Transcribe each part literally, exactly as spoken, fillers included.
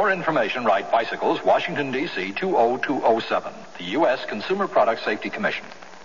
more information, write Bicycles, Washington, D C two oh two oh seven, the U S Consumer Product Safety Commission.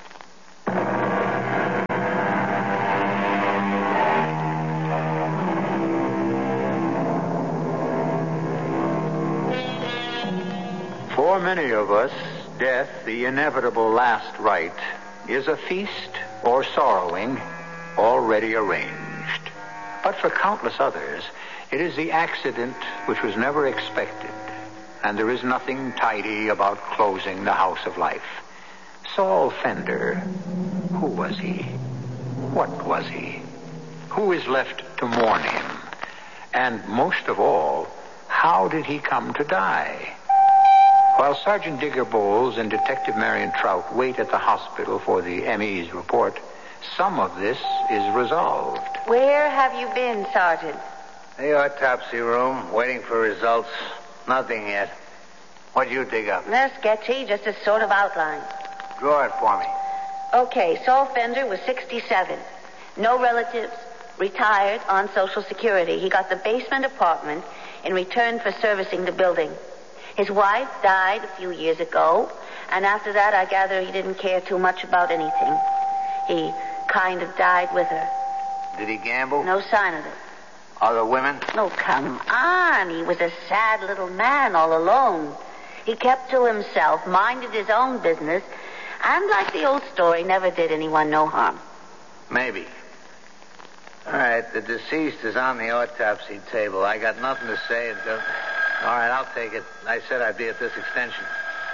For many of us, death, the inevitable last rite, is a feast or sorrowing already arranged. But for countless others, it is the accident which was never expected, and there is nothing tidy about closing the house of life. Saul Fender, who was he? What was he? Who is left to mourn him? And most of all, how did he come to die? While Sergeant Digger Bowles and Detective Marion Trout wait at the hospital for the M E's report, some of this is resolved. Where have you been, Sergeant? The autopsy room, waiting for results. Nothing yet. What'd you dig up? They're sketchy, just a sort of outline. Draw it for me. Okay, Saul Fender was sixty-seven. No relatives, retired, on Social Security. He got the basement apartment in return for servicing the building. His wife died a few years ago, and after that I gather he didn't care too much about anything. He kind of died with her. Did he gamble? No sign of it. Other women? Oh, come on. He was a sad little man all alone. He kept to himself, minded his own business, and like the old story, never did anyone no harm. Maybe. All right, the deceased is on the autopsy table. I got nothing to say until... All right, I'll take it. I said I'd be at this extension.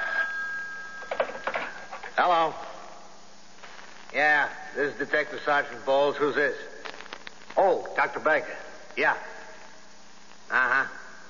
Hello. Yeah, this is Detective Sergeant Bowles. Who's this? Oh, Doctor Baker. Yeah. Uh-huh.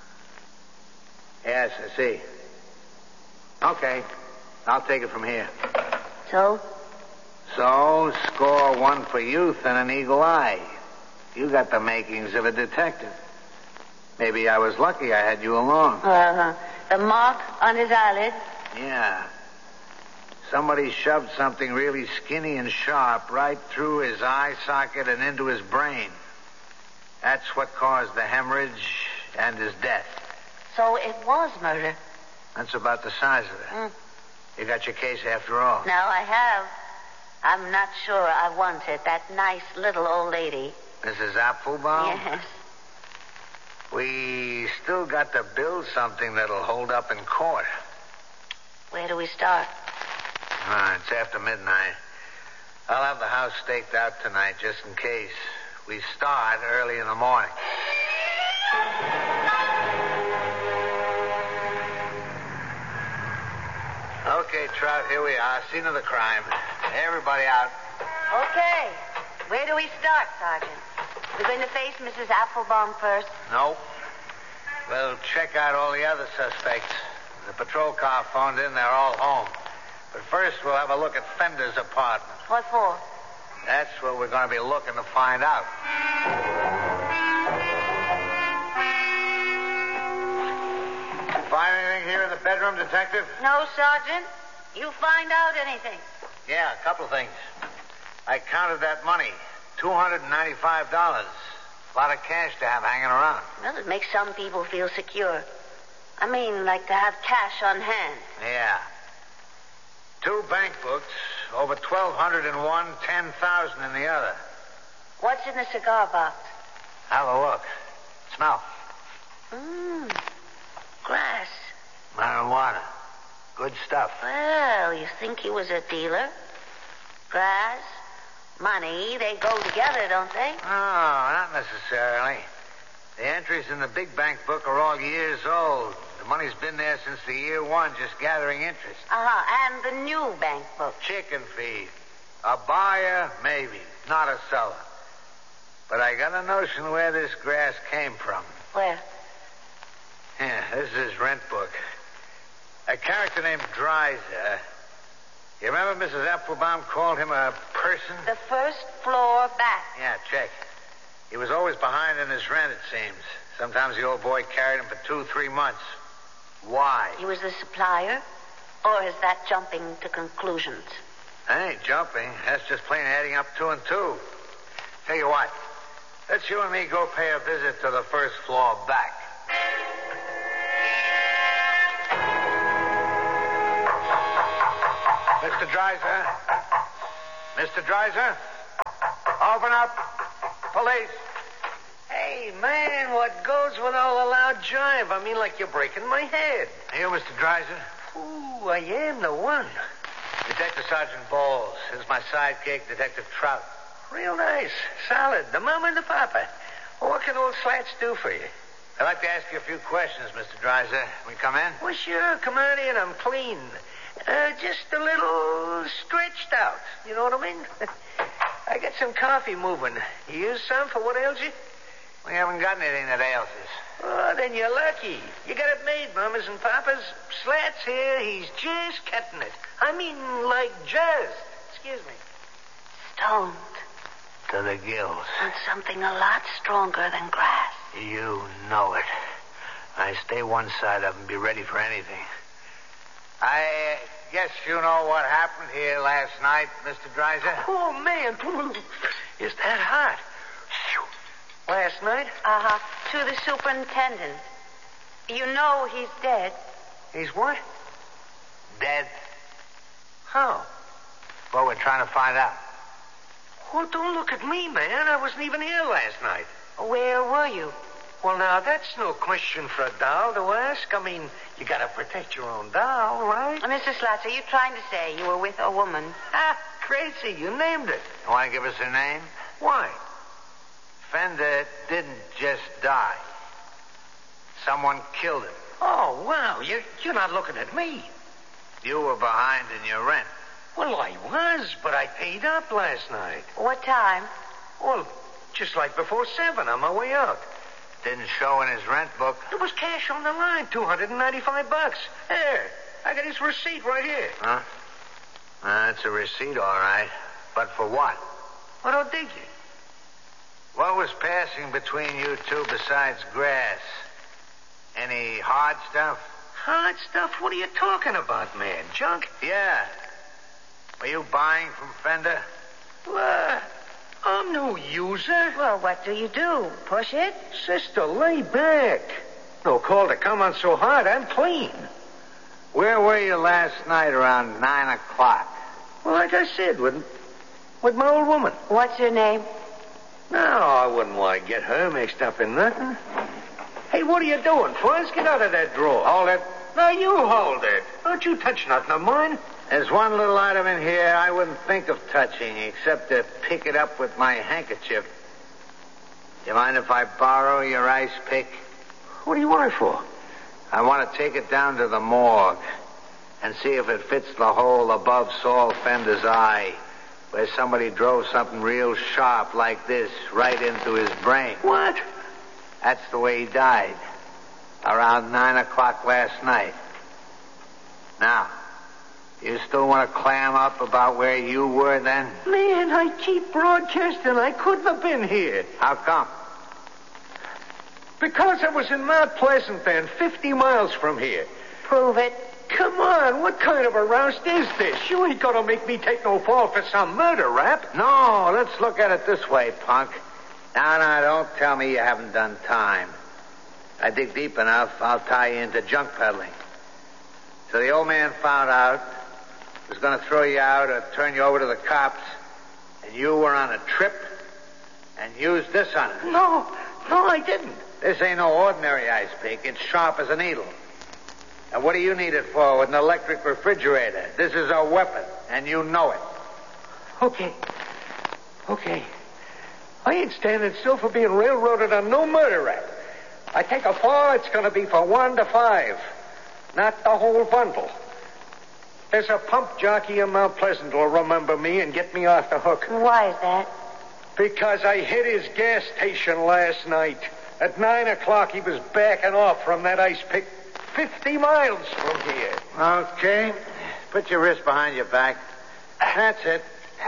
Yes, I see. Okay. I'll take it from here. So? So, score one for youth and an eagle eye. You got the makings of a detective. Maybe I was lucky I had you along. Uh-huh. The mark on his eyelid? Yeah. Somebody shoved something really skinny and sharp right through his eye socket and into his brain. That's what caused the hemorrhage and his death. So it was murder? That's about the size of it. Mm. You got your case after all. No, I have. I'm not sure I want it. That nice little old lady. Missus Applebaum? Yes. We still got to build something that'll hold up in court. Where do we start? Ah, it's after midnight. I'll have the house staked out tonight just in case. We start early in the morning. Okay, Trout, here we are. Scene of the crime. Everybody out. Okay. Where do we start, Sergeant? We're going to face Missus Applebaum first? Nope. We'll check out all the other suspects. The patrol car phoned in. They're all home. But first, we'll have a look at Fender's apartment. What for? That's what we're going to be looking to find out. Find anything here in the bedroom, Detective? No, Sergeant. You find out anything? Yeah, a couple of things. I counted that money. two hundred ninety-five dollars. A lot of cash to have hanging around. Well, it makes some people feel secure. I mean, like to have cash on hand. Yeah. Two bank books, over twelve hundred in one, ten thousand in the other. What's in the cigar box? Have a look. Smell. Mmm. Grass. Marijuana. Good stuff. Well, you think he was a dealer? Grass, money, they go together, don't they? Oh, not necessarily. The entries in the big bank book are all years old. The money's been there since the year one, just gathering interest. Uh-huh, and the new bank book. Chicken feed. A buyer, maybe. Not a seller. But I got a notion where this grass came from. Where? Yeah, this is his rent book. A character named Dreiser. You remember Missus Applebaum called him a person? The first floor back. Yeah, check. He was always behind in his rent, it seems. Sometimes the old boy carried him for two, three months. Why? He was the supplier? Or is that jumping to conclusions? I ain't jumping. That's just plain adding up two and two. Tell you what. Let's you and me go pay a visit to the first floor back. Mister Dreiser? Mister Dreiser? Open up. Police. Hey, man, what goes with all the loud jive? I mean, like you're breaking my head. Are you Mister Dreiser? Ooh, I am the one. Detective Sergeant Bowles. This is my sidekick, Detective Trout. Real nice. Solid. The mom and the papa. Well, what can old Slats do for you? I'd like to ask you a few questions, Mister Dreiser. We come in? Well, sure. Come on in. I'm clean. Uh, just a little stretched out. You know what I mean? I got some coffee moving. You use some for what ails you? We haven't got anything that ails us. Oh, then you're lucky. You got it made, mamas and papas. Slats here, he's just cutting it. I mean, like just. Excuse me. Stoned To the gills. on something a lot stronger than grass. You know it. I stay one side up and be ready for anything. I guess you know what happened here last night, Mister Dreiser? Oh, man. Is that hot? Last night? Uh-huh. To the superintendent. You know he's dead. He's what? Dead. How? Well, we're trying to find out. Well, don't look at me, man. I wasn't even here last night. Where were you? Well, now, that's no question for a doll to ask. I mean, you gotta protect your own doll, right? Uh, Mister Slats, are you trying to say you were with a woman? Ah, crazy. You named it. You want to give us her name? Why? Fender didn't just die. Someone killed him. Oh, wow. You're, you're not looking at me. You were behind in your rent. Well, I was, but I paid up last night. What time? Well, just like before seven on my way out. Didn't show in his rent book. There was cash on the line, two hundred ninety-five bucks. Here, I got his receipt right here. Huh? Uh, it's a receipt, all right. But for what? I don't dig you. What was passing between you two besides grass? Any hard stuff? Hard stuff? What are you talking about, man? Junk? Yeah. Were you buying from Fender? What? I'm no user. Well, what do you do? Push it? Sister, lay back. No call to come on so hard. I'm clean. Where were you last night around nine o'clock? Well, like I said, with, with my old woman. What's her name? No, I wouldn't want to get her mixed up in nothing. Hey, what are you doing, Fuzz? Get out of that drawer. Hold it. No, you hold it. Don't you touch nothing of mine. There's one little item in here I wouldn't think of touching except to pick it up with my handkerchief. You mind if I borrow your ice pick? What do you want it for? I want to take it down to the morgue and see if it fits the hole above Saul Fender's eye, where somebody drove something real sharp like this right into his brain. What? That's the way he died. Around nine o'clock last night. Now, you still want to clam up about where you were then? Man, I keep broadcasting. I couldn't have been here. How come? Because I was in Mount Pleasant then, fifty miles from here. Prove it. Come on, what kind of a roust is this? You ain't gonna make me take no fall for some murder rap. No, let's look at it this way, punk. Now, now, don't tell me you haven't done time. I dig deep enough, I'll tie you into junk peddling. So the old man found out, was going to throw you out or turn you over to the cops, and you were on a trip and used this on it. No, no, I didn't. This ain't no ordinary ice pick. It's sharp as a needle. And what do you need it for with an electric refrigerator? This is a weapon, and you know it. Okay. Okay. I ain't standing still for being railroaded on no murder rap. I take a fall, it's going to be for one to five. Not the whole bundle. There's a pump jockey in Mount Pleasant who'll remember me and get me off the hook. Why is that? Because I hit his gas station last night. At nine o'clock, he was backing off from that ice pick fifty miles from here. Okay. Put your wrist behind your back. That's it.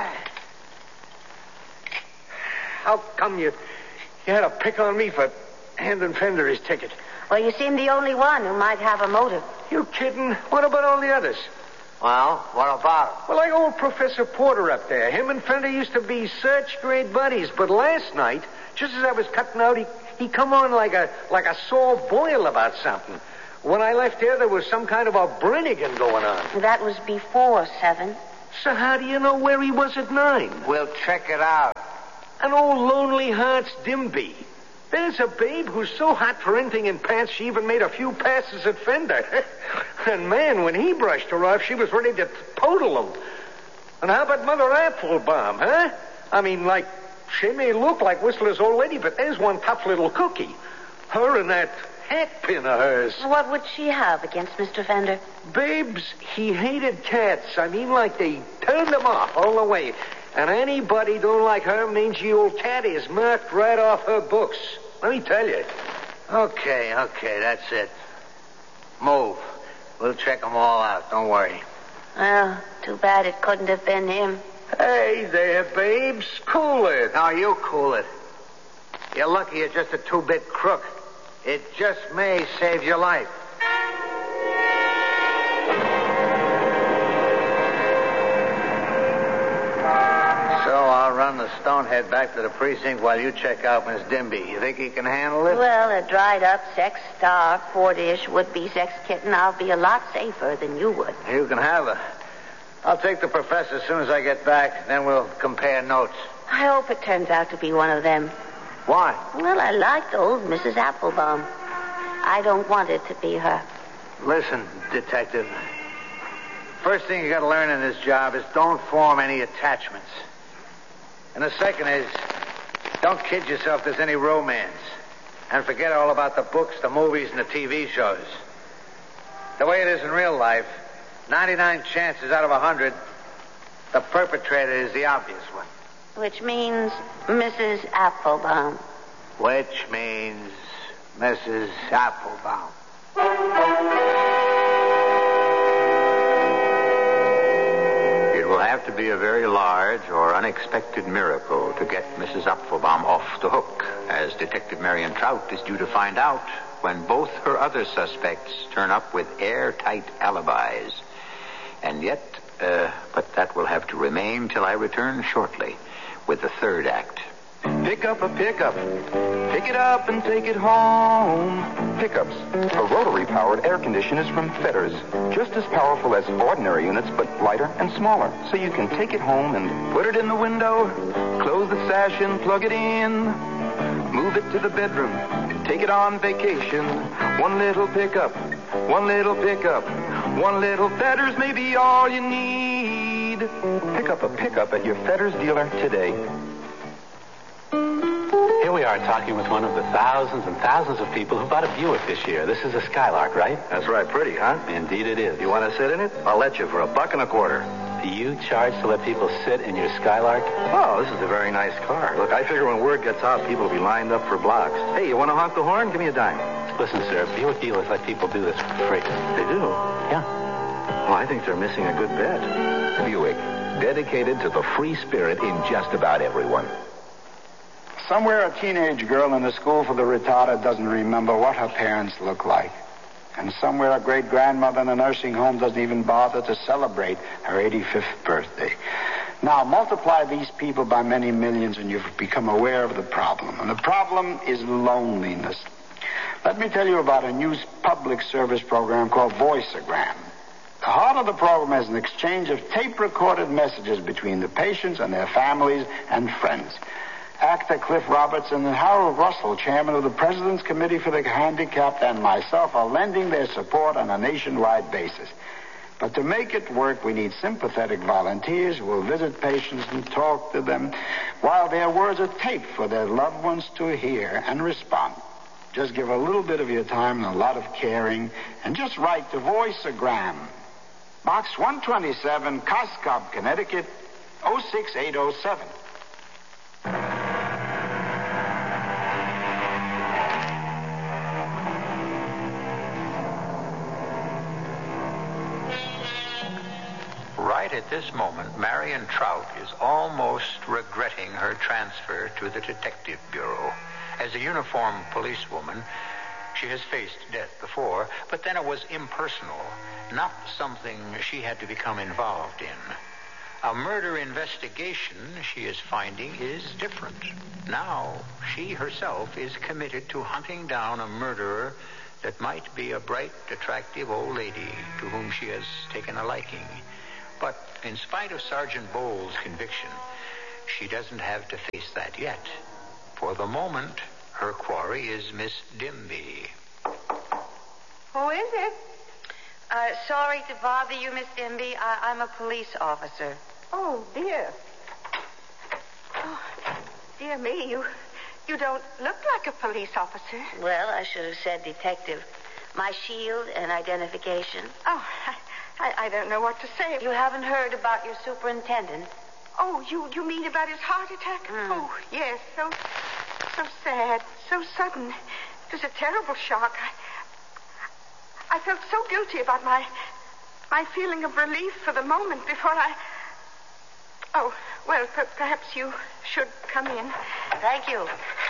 How come you, you had to pick on me for handing Fender his ticket? Well, you seem the only one who might have a motive. You kidding? What about all the others? Well, what about him? Well, like old Professor Porter up there. Him and Fender used to be such great buddies. But last night, just as I was cutting out, he, he come on like a like a sore boil about something. When I left there, there was some kind of a Brinnigan going on. That was before seven. So how do you know where he was at nine? We'll check it out. An old Lonely Hearts Dimby. There's a babe who's so hot for anything in pants, she even made a few passes at Fender. And man, when he brushed her off, she was ready to podle him. And how about Mother Applebaum, huh? I mean, like, she may look like Whistler's old lady, but there's one tough little cookie. Her and that hat pin of hers. What would she have against Mister Fender? Babes, he hated cats. I mean, like they turned him off all the way. And anybody don't like her mangy old cat is marked right off her books. Let me tell you. Okay, okay, that's it. Move. We'll check them all out. Don't worry. Well, too bad it couldn't have been him. Hey there, babes. Cool it. Now, you cool it. You're lucky you're just a two-bit crook. It just may save your life. So I'll run the Stonehead back to the precinct while you check out Miss Dimby. You think he can handle it? Well, a dried-up sex-star, Fordish, would-be sex kitten, I'll be a lot safer than you would. You can have her. I'll take the professor as soon as I get back, then we'll compare notes. I hope it turns out to be one of them. Why? Well, I liked old Missus Applebaum. I don't want it to be her. Listen, detective. First thing you got to learn in this job is don't form any attachments. And the second is, don't kid yourself there's any romance. And forget all about the books, the movies, and the T V shows. The way it is in real life, ninety-nine chances out of one hundred, the perpetrator is the obvious one. Which means Missus Applebaum. Which means Missus Applebaum. It will have to be a very large or unexpected miracle to get Missus Applebaum off the hook, as Detective Marion Trout is due to find out when both her other suspects turn up with airtight alibis. And yet, uh, but that will have to remain till I return shortly with the third act. Pick up a pickup. Pick it up and take it home. Pickups are rotary-powered air conditioners from Fetters. Just as powerful as ordinary units, but lighter and smaller. So you can take it home and put it in the window, close the sash and plug it in. Move it to the bedroom. Take it on vacation. One little pickup. One little pickup. One little Fetters may be all you need. Pick up a pickup at your Fetters dealer today. Here we are talking with one of the thousands and thousands of people who bought a Buick this year. This is a Skylark, right? That's right. Pretty, huh? Indeed it is. You want to sit in it? I'll let you for a buck and a quarter. Do you charge to let people sit in your Skylark? Oh, this is a very nice car. Look, I figure when word gets out, people will be lined up for blocks. Hey, you want to honk the horn? Give me a dime. Listen, sir, Buick dealers let people do this for free. They do? Yeah. Well, I think they're missing a good bet. Buick, dedicated to the free spirit in just about everyone. Somewhere a teenage girl in the school for the retarded doesn't remember what her parents look like. And somewhere a great-grandmother in a nursing home doesn't even bother to celebrate her eighty-fifth birthday. Now, multiply these people by many millions and you've become aware of the problem. And the problem is loneliness. Let me tell you about a new public service program called Voiceogram. The heart of the program is an exchange of tape-recorded messages between the patients and their families and friends. Actor Cliff Robertson and Harold Russell, chairman of the President's Committee for the Handicapped, and myself are lending their support on a nationwide basis. But to make it work, we need sympathetic volunteers who will visit patients and talk to them while their words are taped for their loved ones to hear and respond. Just give a little bit of your time and a lot of caring, and just write to Voiceogram. Box one twenty-seven, Coscob, Connecticut, oh six eight oh seven. Right at this moment, Marion Trout is almost regretting her transfer to the Detective Bureau. As a uniformed policewoman, she has faced death before, but then it was impersonal, not something she had to become involved in. A murder investigation, she is finding, is different. Now, she herself is committed to hunting down a murderer that might be a bright, attractive old lady to whom she has taken a liking. But in spite of Sergeant Bowles' conviction, she doesn't have to face that yet. For the moment, her quarry is Miss Dimby. Who is it? Uh, sorry to bother you, Miss Dimby. I- I'm a police officer. Oh, dear. Oh, dear me, you you don't look like a police officer. Well, I should have said detective. My shield and identification. Oh, I, I, I don't know what to say. You haven't heard about your superintendent? Oh, you, you mean about his heart attack? Mm. Oh, yes. So, so sad, so sudden. It was a terrible shock. I, I felt so guilty about my, my feeling of relief for the moment before I... Oh, well, per- perhaps you should come in. Thank you.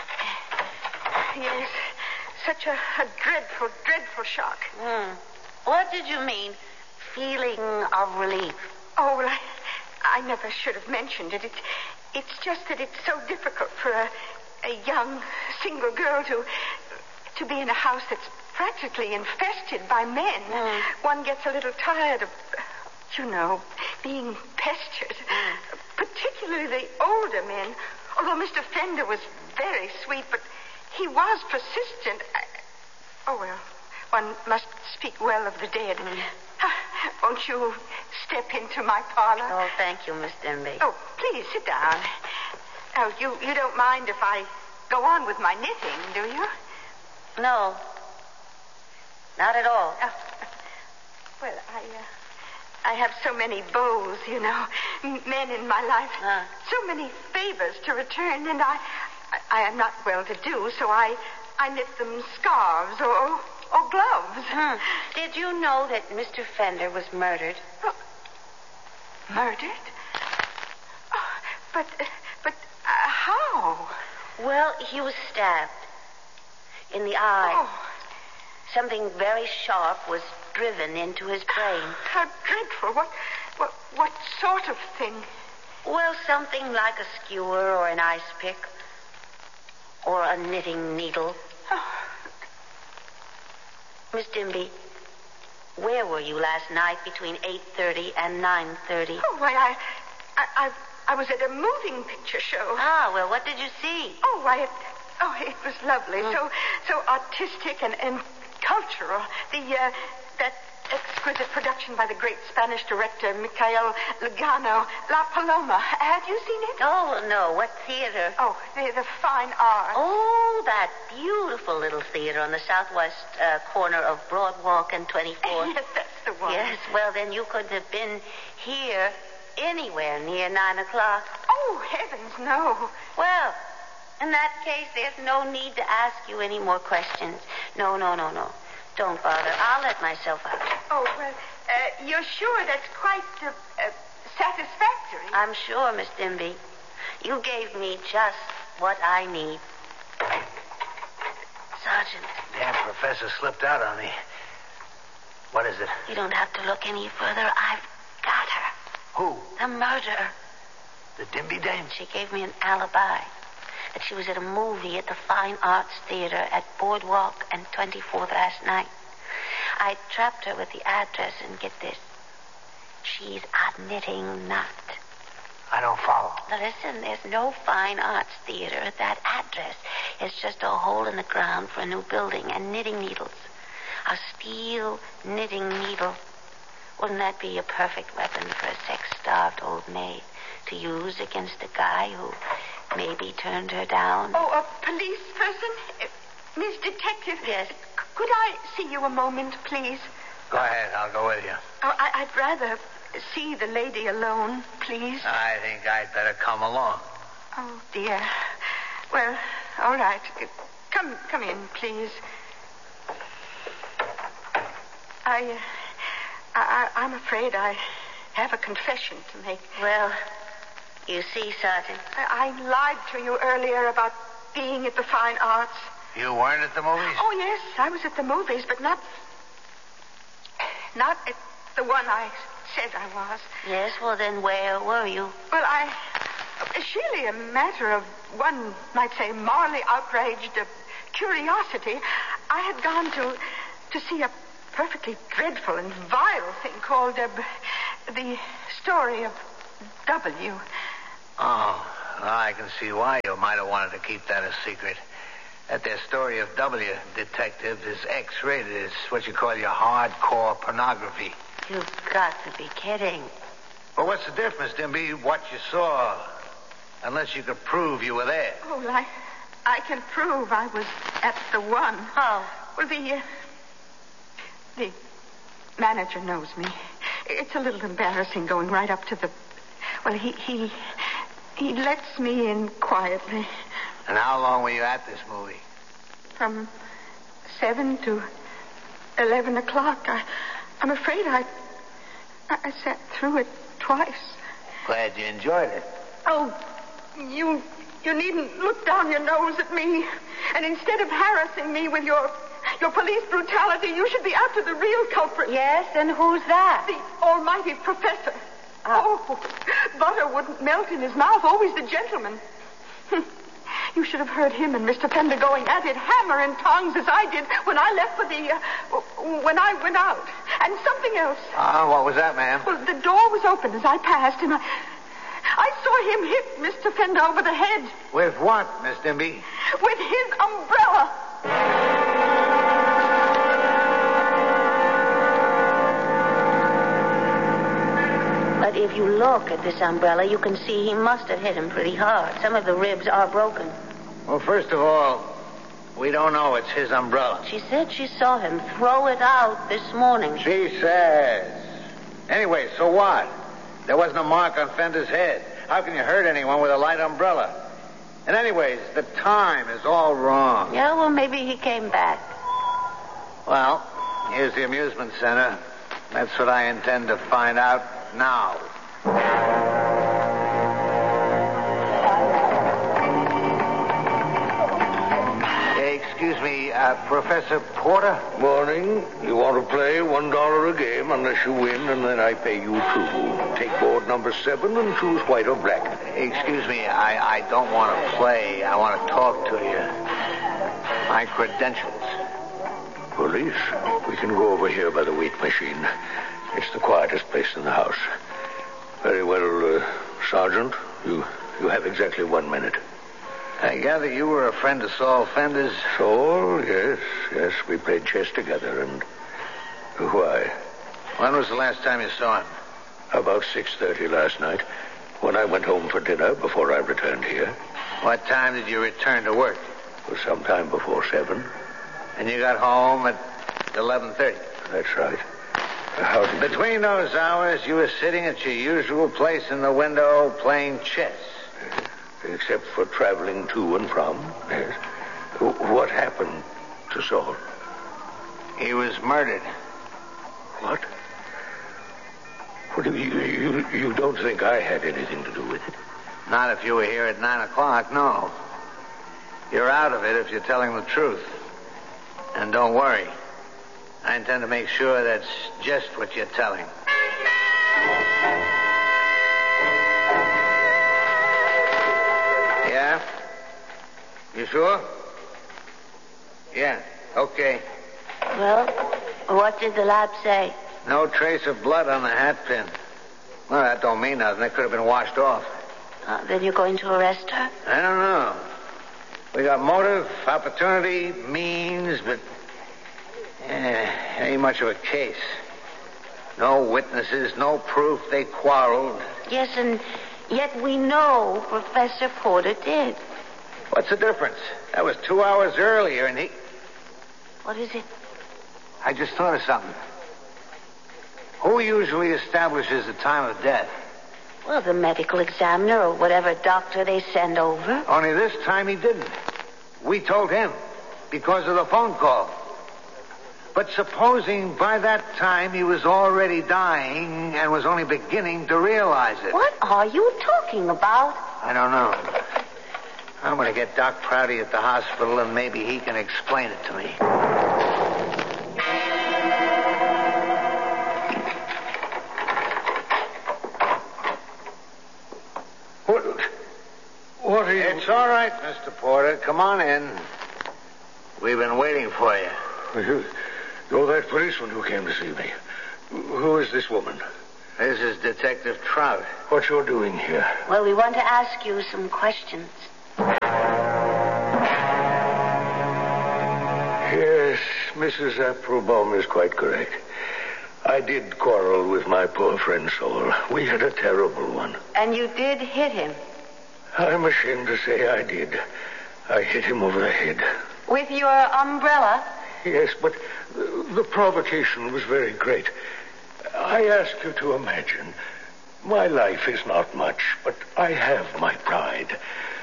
Yes, such a, a dreadful, dreadful shock. Mm. What did you mean, feeling of relief? Oh, well, I, I never should have mentioned it. it. It's just that it's so difficult for a, a young, single girl to, to be in a house that's practically infested by men. Mm. One gets a little tired of... You know, being pestered. Mm. Particularly the older men. Although Mister Fender was very sweet, but he was persistent. I... Oh, well, one must speak well of the dead. Mm. Won't you step into my parlor? Oh, thank you, Miss Denby. Oh, please, sit down. Oh, you, you don't mind if I go on with my knitting, do you? No. Not at all. Oh. Well, I... Uh... I have so many beaux, you know, men in my life, uh. so many favors to return, and I, I, I am not well to do, so I, I knit them scarves or, or gloves. Hmm. Did you know that Mister Fender was murdered? Oh, murdered? Oh, but, but uh, how? Well, he was stabbed in the eye. Oh. Something very sharp was driven into his brain. How dreadful. What, what, what sort of thing? Well, something like a skewer or an ice pick or a knitting needle. Oh. Miss Dimby, where were you last night between eight thirty and nine thirty? Oh, why, I, I, I, I was at a moving picture show. Ah, well, what did you see? Oh, why, it, oh, it was lovely. Mm. So, so artistic and, and cultural. The, uh, that exquisite production by the great Spanish director, Michael Lugano, La Paloma. Had you seen it? Oh, no. What theater? Oh, the, the Fine Arts. Oh, that beautiful little theater on the southwest uh, corner of Broadwalk and twenty-fourth. Yes, that's the one. Yes, well, then you couldn't have been here anywhere near nine o'clock. Oh, heavens, no. Well, in that case, there's no need to ask you any more questions. No, no, no, no. Don't bother. I'll let myself out. Oh, well, uh, you're sure that's quite uh, uh, satisfactory? I'm sure, Miss Dimby. You gave me just what I need. Sergeant. Damn professor slipped out on me. What is it? You don't have to look any further. I've got her. Who? The murderer. The Dimby dame? She gave me an alibi. That she was at a movie at the Fine Arts Theater at Boardwalk and twenty-fourth last night. I trapped her with the address, and get this. She's a knitting knot. I don't follow. Now listen, there's no Fine Arts Theater at that address. It's just a hole in the ground for a new building and knitting needles. A steel knitting needle. Wouldn't that be a perfect weapon for a sex-starved old maid to use against a guy who maybe turned her down? Oh, a police person? Uh, Miss Detective? Yes. C- could I see you a moment, please? Go ahead. I'll go with you. Oh, I- I'd rather see the lady alone, please. I think I'd better come along. Oh, dear. Well, all right. Come, come in, please. I, uh, I, I'm afraid I have a confession to make. Well, you see, Sergeant. I, I lied to you earlier about being at the Fine Arts. You weren't at the movies? Oh, yes, I was at the movies, but not... Not at the one I said I was. Yes, well, then where were you? Well, I... It's really a matter of, one might say, morally outraged uh, curiosity. I had gone to to see a perfectly dreadful and vile thing called uh, The Story of W. Oh, well, I can see why you might have wanted to keep that a secret. That their Story of W, detective, is X-rated. It's what you call your hardcore pornography. You've got to be kidding. Well, what's the difference, Dimby? What you saw, unless you could prove you were there. Oh, I, I can prove I was at the one. How? Well, the, uh, the manager knows me. It's a little embarrassing going right up to the... Well, he, he, he lets me in quietly. And how long were you at this movie? From seven to eleven o'clock. I, I'm afraid I, I sat through it twice. Glad you enjoyed it. Oh, you, you needn't look down your nose at me. And instead of harassing me with your, your police brutality, you should be after the real culprit. Yes, and who's that? The almighty professor. Oh, oh butter wouldn't melt in his mouth. Always the gentleman. You should have heard him and Mister Fender going at it hammer and tongs as I did when I left for the, uh, when I went out. And something else. Ah, uh, what was that, ma'am? Well, the door was open as I passed, and I, I saw him hit Mister Fender over the head. With what, Miss Dimby? With his umbrella. But if you look at this umbrella, you can see he must have hit him pretty hard. Some of the ribs are broken. Well, first of all, we don't know it's his umbrella. She said she saw him throw it out this morning. She says. Anyway, so what? There wasn't a mark on Fender's head. How can you hurt anyone with a light umbrella? And anyways, the time is all wrong. Yeah, well, maybe he came back. Well, here's the amusement center. That's what I intend to find out now. Hey, excuse me, uh, Professor Porter? Morning. You want to play one dollar a game unless you win, and then I pay you two. Take board number seven and choose white or black. Excuse me, I, I don't want to play. I want to talk to you. My credentials. Police? We can go over here by the weight machine. It's the quietest place in the house. Very well, uh, Sergeant. You you have exactly one minute. I gather you were a friend of Saul Fender's. Saul, yes, yes. We played chess together, and why? When was the last time you saw him? About six thirty last night, when I went home for dinner before I returned here. What time did you return to work? It was sometime before seven. And you got home at eleven thirty? That's right. How did Between you... those hours, you were sitting at your usual place in the window playing chess. Except for traveling to and from, yes. What happened to Saul? He was murdered. What? What do you, you, you don't think I had anything to do with it? Not if you were here at nine o'clock, no. You're out of it if you're telling the truth. And don't worry. I intend to make sure that's just what you're telling. Yeah? You sure? Yeah, okay. Well, what did the lab say? No trace of blood on the hat pin. Well, that don't mean nothing. It could have been washed off. Uh, then you're going to arrest her? I don't know. We got motive, opportunity, means, but... Eh, ain't much of a case. No witnesses, no proof they quarreled. Yes, and yet we know Professor Porter did. What's the difference? That was two hours earlier, and he... What is it? I just thought of something. Who usually establishes the time of death? Well, the medical examiner or whatever doctor they send over. Only this time he didn't. We told him because of the phone call. But supposing by that time he was already dying and was only beginning to realize it. What are you talking about? I don't know. I'm going to get Doc Prouty at the hospital, and maybe he can explain it to me. What? What are you... It's all right, Mister Porter. Come on in. We've been waiting for you. You, You're that policeman who came to see me. Who is this woman? This is Detective Trout. What you're doing here? Well, we want to ask you some questions. Yes, Missus Applebaum is quite correct. I did quarrel with my poor friend Saul. We had a terrible one. And you did hit him? I'm ashamed to say I did. I hit him over the head. With your umbrella? Yes, but the, the provocation was very great. I ask you to imagine, my life is not much, but I have my pride.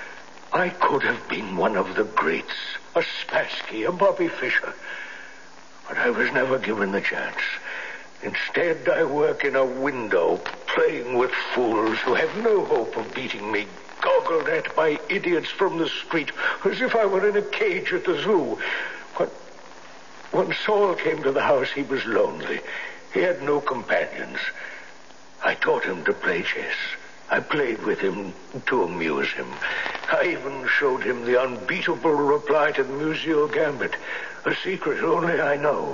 I could have been one of the greats, a Spassky, a Bobby Fischer. But I was never given the chance. Instead, I work in a window, playing with fools who have no hope of beating me, goggled at by idiots from the street, as if I were in a cage at the zoo. But when Saul came to the house, he was lonely. He had no companions. I taught him to play chess. I played with him to amuse him. I even showed him the unbeatable reply to the Museo Gambit, a secret only I know.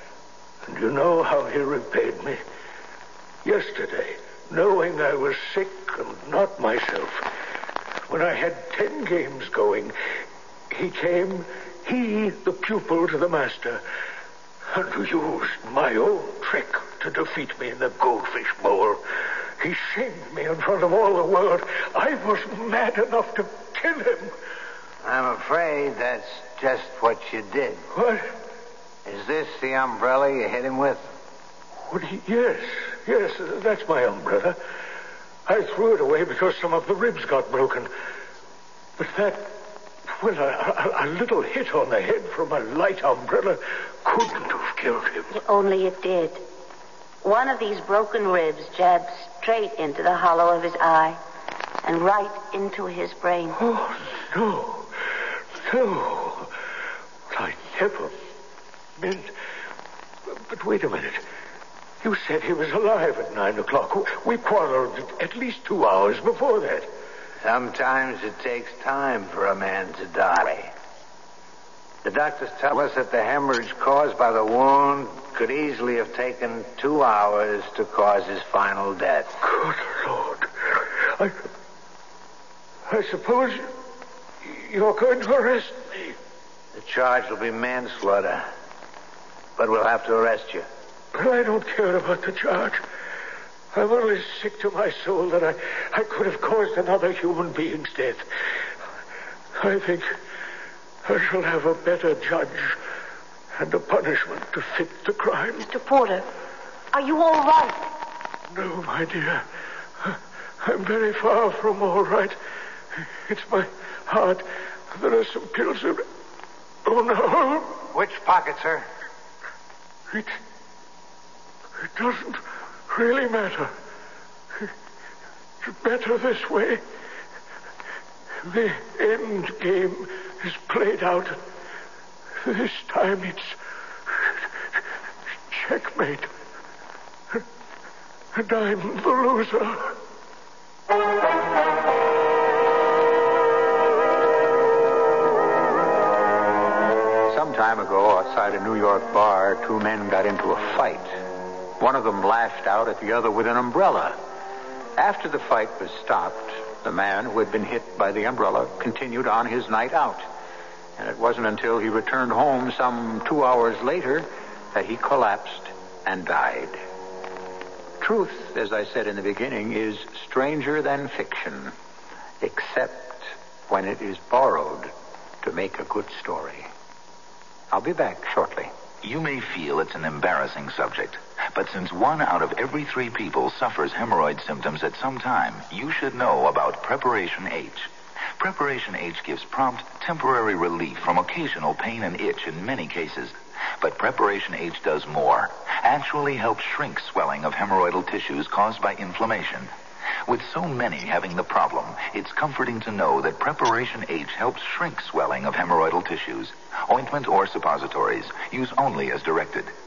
And you know how he repaid me? Yesterday, knowing I was sick and not myself, when I had ten games going, he came, he, the pupil to the master, and used my own trick to defeat me in the goldfish bowl. He shamed me in front of all the world. I was mad enough to kill him. I'm afraid that's just what you did. What? Is this the umbrella you hit him with? What, yes, yes, that's my umbrella. I threw it away because some of the ribs got broken. But that, well, a, a, a little hit on the head from a light umbrella couldn't have killed him. Only it did. One of these broken ribs jabbed straight into the hollow of his eye and right into his brain. Oh, no. No. I never meant... But wait a minute. You said he was alive at nine o'clock. We quarreled at least two hours before that. Sometimes it takes time for a man to die. The doctors tell us that the hemorrhage caused by the wound could easily have taken two hours to cause his final death. Good Lord. I... I suppose you're going to arrest me. The charge will be manslaughter. But we'll have to arrest you. But I don't care about the charge. I'm only sick to my soul that I, I could have caused another human being's death. I think I shall have a better judge and a punishment to fit the crime. Mister Porter, are you all right? No, my dear. I'm very far from all right. It's my heart. There are some pills in it. Oh, no. Which pocket, sir? It, it doesn't really matter. It's better this way. The end game is played out. This time it's checkmate. And I'm the loser. Some time ago, outside a New York bar, two men got into a fight. One of them lashed out at the other with an umbrella. After the fight was stopped, the man who had been hit by the umbrella continued on his night out. And it wasn't until he returned home some two hours later that he collapsed and died. Truth, as I said in the beginning, is stranger than fiction, except when it is borrowed to make a good story. I'll be back shortly. You may feel it's an embarrassing subject, but since one out of every three people suffers hemorrhoid symptoms at some time, you should know about Preparation H. Preparation H gives prompt, temporary relief from occasional pain and itch in many cases. But Preparation H does more. Actually helps shrink swelling of hemorrhoidal tissues caused by inflammation. With so many having the problem, it's comforting to know that Preparation H helps shrink swelling of hemorrhoidal tissues. Ointment or suppositories. Use only as directed.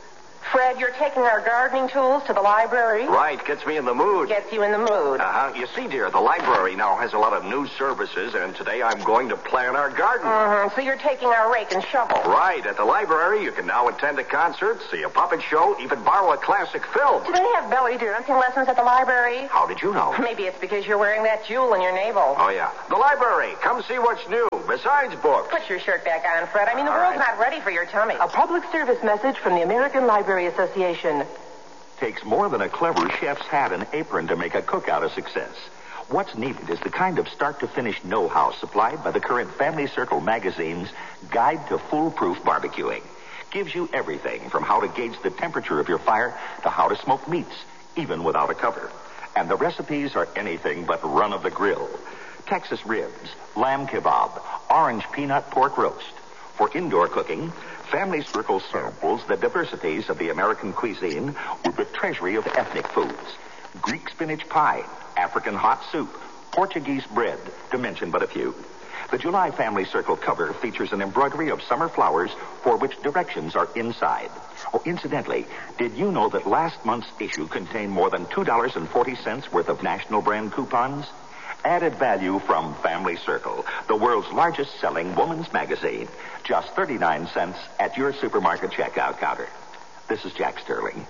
Fred, you're taking our gardening tools to the library? Right, gets me in the mood. Gets you in the mood. Uh-huh. You see, dear, the library now has a lot of new services, and today I'm going to plan our garden. Mm-hmm. So you're taking our rake and shovel. Right. At the library, you can now attend a concert, see a puppet show, even borrow a classic film. Do they have belly dancing lessons at the library? How did you know? Maybe it's because you're wearing that jewel in your navel. Oh, yeah. The library. Come see what's new, besides books. Put your shirt back on, Fred. I mean, the All world's right. not ready for your tummy. A public service message from the American Library Association. Takes more than a clever chef's hat and apron to make a cookout a success. What's needed is the kind of start-to-finish know-how supplied by the current Family Circle magazine's Guide to Foolproof Barbecuing. Gives you everything from how to gauge the temperature of your fire to how to smoke meats, even without a cover. And the recipes are anything but run of the grill. Texas ribs, lamb kebab, orange peanut pork roast. For indoor cooking, Family Circle samples the diversities of the American cuisine with a treasury of ethnic foods. Greek spinach pie, African hot soup, Portuguese bread, to mention but a few. The July Family Circle cover features an embroidery of summer flowers for which directions are inside. Oh, incidentally, did you know that last month's issue contained more than two dollars and forty cents worth of national brand coupons? Added value from Family Circle, the world's largest selling woman's magazine. Just thirty-nine cents at your supermarket checkout counter. This is Jack Sterling.